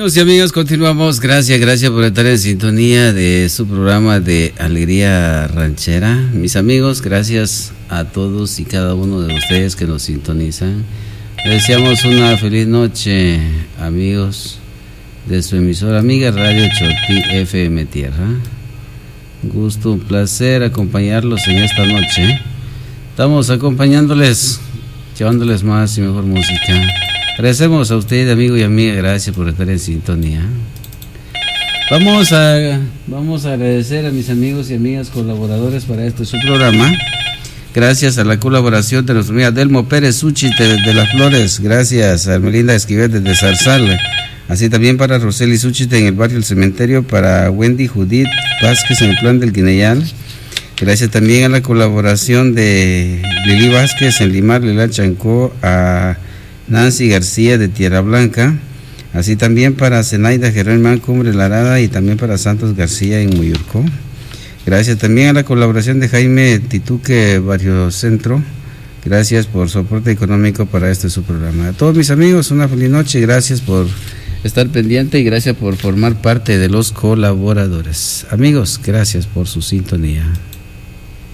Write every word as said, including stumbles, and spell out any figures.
Amigos y amigas, continuamos. Gracias, gracias por estar en sintonía de su programa de Alegría Ranchera. Mis amigos, gracias a todos y cada uno de ustedes que nos sintonizan. Les deseamos una feliz noche, amigos de su emisora amiga Radio Chortí F M Tierra. Un gusto, un placer acompañarlos en esta noche. Estamos acompañándoles, llevándoles más y mejor música. Agradecemos a usted, amigo y amiga, gracias por estar en sintonía. Vamos a, vamos a agradecer a mis amigos y amigas colaboradores para este su programa. Gracias a la colaboración de nuestra amiga Delmo Pérez Uchite de Las Flores. Gracias a Melinda Esquivel desde Zarzal. Así también para Roseli Uchite en el barrio El Cementerio. Para Wendy Judith Vázquez en el Plan del Guineyal. Gracias también a la colaboración de Lili Vázquez en Limar, Lila Chancó. A Nancy García de Tierra Blanca, así también para Zenaida Germán Cumbre Larada y también para Santos García en Muyurco. Gracias también a la colaboración de Jaime Tituque Barrio Centro. Gracias por su aporte económico para este su programa. A todos mis amigos, una feliz noche, gracias por estar pendiente y gracias por formar parte de los colaboradores. Amigos, gracias por su sintonía.